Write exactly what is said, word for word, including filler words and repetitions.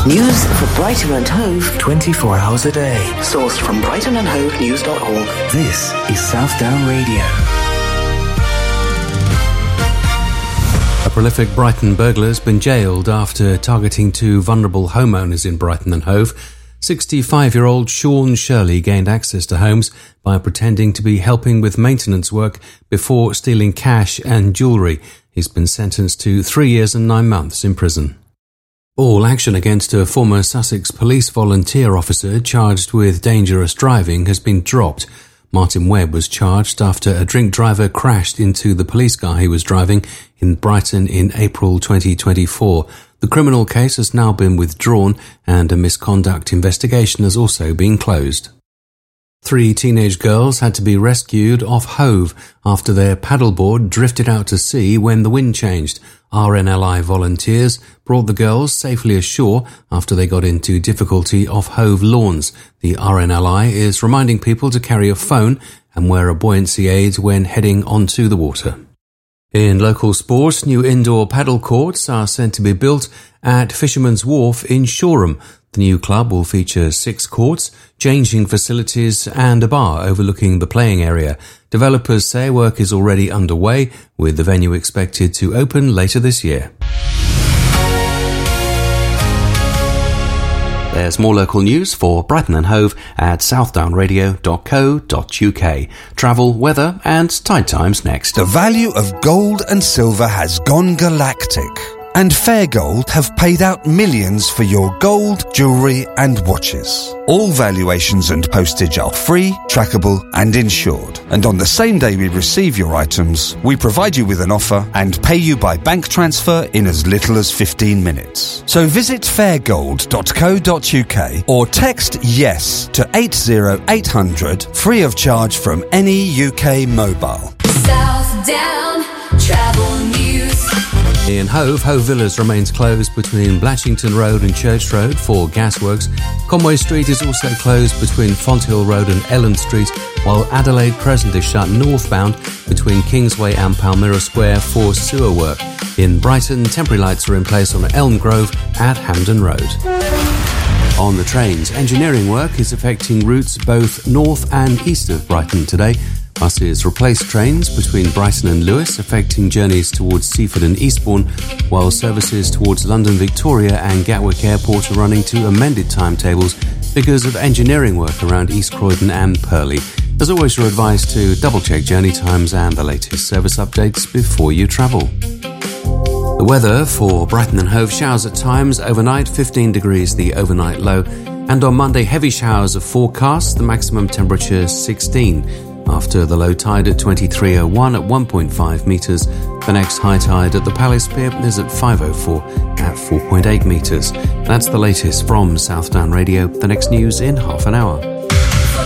News for Brighton and Hove twenty-four hours a day. Sourced from brighton and hove news dot org. This is South Down Radio. A prolific Brighton burglar has been jailed after targeting two vulnerable homeowners in Brighton and Hove. sixty-five-year-old Sean Shirley gained access to homes by pretending to be helping with maintenance work before stealing cash and jewellery. He's been sentenced to three years and nine months in prison. All action against a former Sussex police volunteer officer charged with dangerous driving has been dropped. Martin Webb was charged after a drink driver crashed into the police car he was driving in Brighton in April twenty twenty-four. The criminal case has now been withdrawn and a misconduct investigation has also been closed. Three teenage girls had to be rescued off Hove after their paddleboard drifted out to sea when the wind changed. R N L I volunteers brought the girls safely ashore after they got into difficulty off Hove lawns. The R N L I is reminding people to carry a phone and wear a buoyancy aid when heading onto the water. In local sport, new indoor paddle courts are set to be built at Fisherman's Wharf in Shoreham. The new club will feature six courts, changing facilities and a bar overlooking the playing area. Developers say work is already underway, with the venue expected to open later this year. There's more local news for Brighton and Hove at south down radio dot co dot uk. Travel, weather and tide times next. The value of gold and silver has gone galactic, and Fair Gold have paid out millions for your gold, jewellery and watches. All valuations and postage are free, trackable and insured. And on the same day we receive your items, we provide you with an offer and pay you by bank transfer in as little as fifteen minutes. So visit fair gold dot co dot uk or text YES to eight zero eight hundred free of charge from any U K mobile. South Down Travel News. In Hove, Hove Villas remains closed between Blatchington Road and Church Road for gasworks. Conway Street is also closed between Fonthill Road and Ellen Street, while Adelaide Crescent is shut northbound between Kingsway and Palmyra Square for sewer work. In Brighton, temporary lights are in place on Elm Grove at Hampden Road. On the trains, engineering work is affecting routes both north and east of Brighton today. Buses replace trains between Brighton and Lewes, affecting journeys towards Seaford and Eastbourne, while services towards London Victoria and Gatwick Airport are running to amended timetables because of engineering work around East Croydon and Purley. As always, you're advised to double-check journey times and the latest service updates before you travel. The weather for Brighton and Hove: showers at times, overnight fifteen degrees the overnight low, and on Monday heavy showers are forecast, the maximum temperature sixteen. After the low tide at twenty-three oh one at one point five metres, the next high tide at the Palace Pier is at five oh four at four point eight metres. That's the latest from South Down Radio. The next news in half an hour.